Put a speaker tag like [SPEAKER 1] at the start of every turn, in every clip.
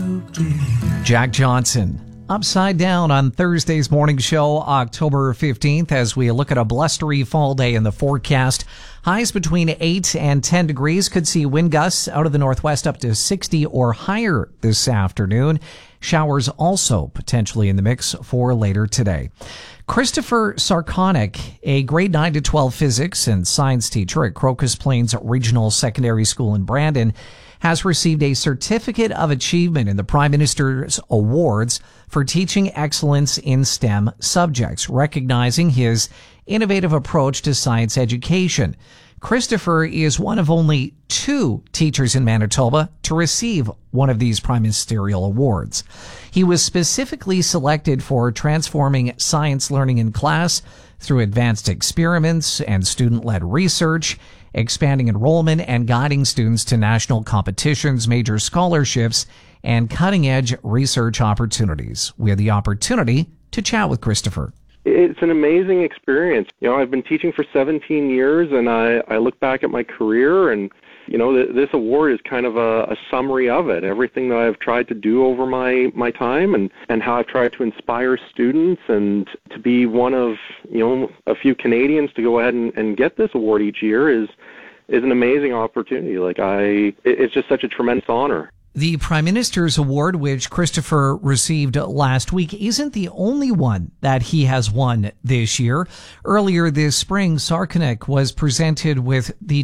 [SPEAKER 1] Jack Johnson, Upside Down on Thursday's morning show, October 15th, as we look at a blustery fall day in the forecast. Highs between 8 and 10 degrees. Could see wind gusts out of the northwest up to 60 or higher this afternoon. Showers also potentially in the mix for later today. Christopher Sarkonik, a grade 9 to 12 physics and science teacher at Crocus Plains Regional Secondary School in Brandon, has received a Certificate of Achievement in the Prime Minister's Awards for teaching excellence in STEM subjects, recognizing his innovative approach to science education. Christopher is one of only 2 teachers in Manitoba to receive one of these Prime Ministerial Awards. He was specifically selected for transforming science learning in class through advanced experiments and student-led research, expanding enrollment and guiding students to national competitions, major scholarships, and cutting-edge research opportunities. We had the opportunity to chat with Christopher.
[SPEAKER 2] It's an amazing experience. I've been teaching for 17 years, and I look back at my career, and this award is kind of a summary of it. Everything that I've tried to do over my time, and how I've tried to inspire students, and to be one of a few Canadians to go ahead and get this award each year is an amazing opportunity. It's just such a tremendous honor.
[SPEAKER 1] The Prime Minister's Award, which Christopher received last week, isn't the only one that he has won this year. Earlier this spring, Sarkonik was presented with the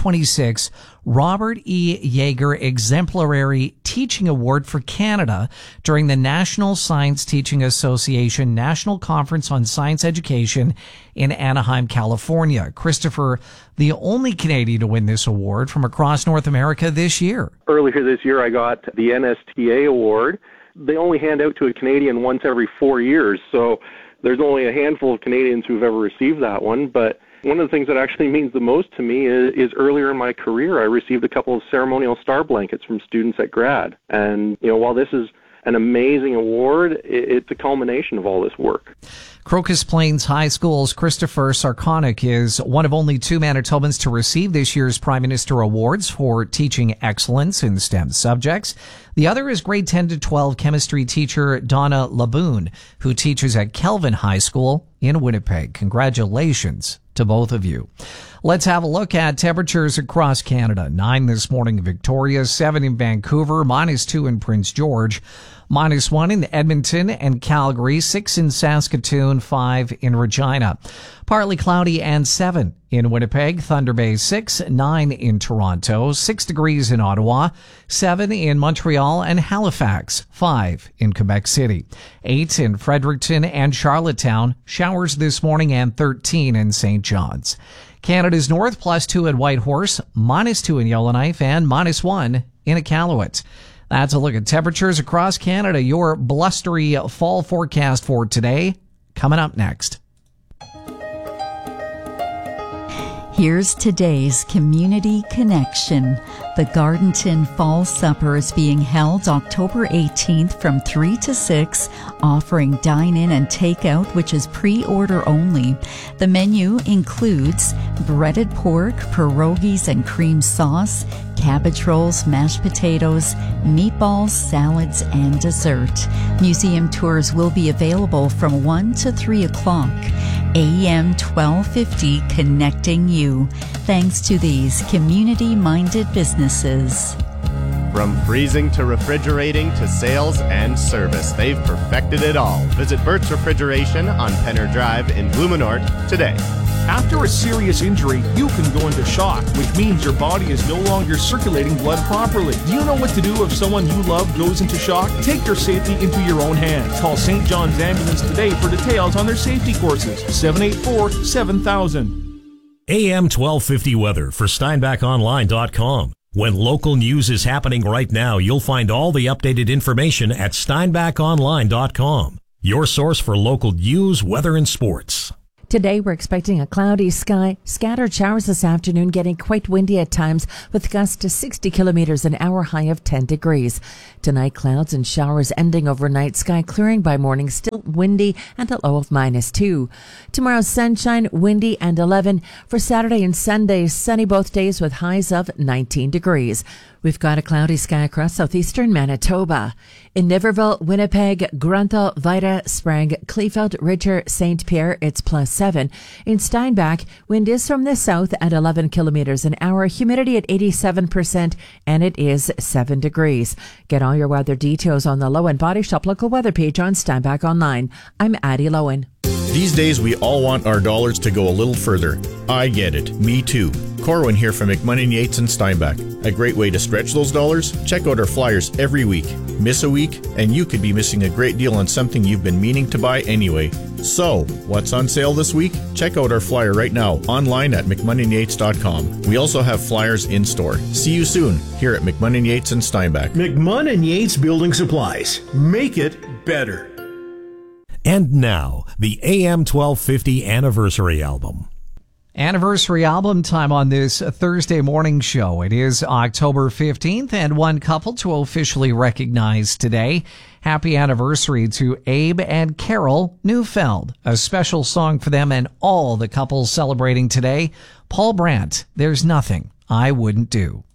[SPEAKER 1] 2026 Robert E. Yeager Exemplary Teaching Award for Canada during the National Science Teaching Association National Conference on Science Education in Anaheim, California. Christopher, the only Canadian to win this award from across North America this year.
[SPEAKER 2] Earlier this year, I got the NSTA award. They only hand out to a Canadian once every 4 years, so there's only a handful of Canadians who've ever received that one. But one of the things that actually means the most to me is earlier in my career, I received a couple of ceremonial star blankets from students at grad. And, while this is an amazing award, it's a culmination of all this work.
[SPEAKER 1] Crocus Plains High School's Christopher Sarkonik is one of only 2 Manitobans to receive this year's Prime Minister Awards for teaching excellence in STEM subjects. The other is grade 10 to 12 chemistry teacher Donna Laboon, who teaches at Kelvin High School in Winnipeg. Congratulations to both of you. Let's have a look at temperatures across Canada. 9 this morning in Victoria, 7 in Vancouver, -2 in Prince George, -1 in Edmonton and Calgary, 6 in Saskatoon, 5 in Regina. Partly cloudy and 7 in Winnipeg, Thunder Bay 6, 9 in Toronto, 6 degrees in Ottawa, 7 in Montreal and Halifax, 5 in Quebec City, 8 in Fredericton and Charlottetown, showers this morning, and 13 in St. John's. Canada's North, +2 at Whitehorse, -2 in Yellowknife, and -1 in Iqaluit. That's a look at temperatures across Canada. Your blustery fall forecast for today, coming up next.
[SPEAKER 3] Here's today's Community Connection. The Gardenton Fall Supper is being held October 18th from 3 to 6, offering dine-in and takeout, which is pre-order only. The menu includes breaded pork, pierogies and cream sauce, cabbage rolls, mashed potatoes, meatballs, salads, and dessert. Museum tours will be available from 1 to 3 o'clock. AM 1250, connecting you. Thanks to these community-minded businesses.
[SPEAKER 4] From freezing to refrigerating to sales and service, they've perfected it all. Visit Burt's Refrigeration on Penner Drive in Blumenort today.
[SPEAKER 5] After a serious injury, you can go into shock, which means your body is no longer circulating blood properly. Do you know what to do if someone you love goes into shock? Take your safety into your own hands. Call St. John's Ambulance today for details on their safety courses. 784-7000.
[SPEAKER 6] AM 1250 weather for SteinbachOnline.com. When local news is happening right now, you'll find all the updated information at SteinbachOnline.com. Your source for local news, weather, and sports.
[SPEAKER 7] Today, we're expecting a cloudy sky, scattered showers this afternoon, getting quite windy at times with gusts to 60 kilometers an hour, high of 10 degrees. Tonight, clouds and showers ending overnight, sky clearing by morning, still windy and a low of -2. Tomorrow, sunshine, windy and 11. For Saturday and Sunday, sunny both days with highs of 19 degrees. We've got a cloudy sky across southeastern Manitoba. In Niverville, Winnipeg, Grunthal, Vida, Sprague, Kleefeld, Richer, St. Pierre, it's +7. In Steinbach, wind is from the south at 11 kilometers an hour, humidity at 87%, and it is 7 degrees. Get all your weather details on the Lowen Body Shop local weather page on Steinbach Online. I'm Addie Lowen.
[SPEAKER 8] These days, we all want our dollars to go a little further. I get it. Me too. Corwin here from McMunn & Yates and Steinbach. A great way to stretch those dollars? Check out our flyers every week. Miss a week, and you could be missing a great deal on something you've been meaning to buy anyway. So, what's on sale this week? Check out our flyer right now online at McMunnandYates.com. We also have flyers in store. See you soon here at McMunn & Yates and Steinbach.
[SPEAKER 9] McMunn & Yates Building Supplies. Make it better.
[SPEAKER 6] And now, the AM 1250 Anniversary Album.
[SPEAKER 1] Anniversary album time on this Thursday morning show. It is October 15th, and one couple to officially recognize today. Happy anniversary to Abe and Carol Neufeld. A special song for them and all the couples celebrating today. Paul Brandt, There's Nothing I Wouldn't Do.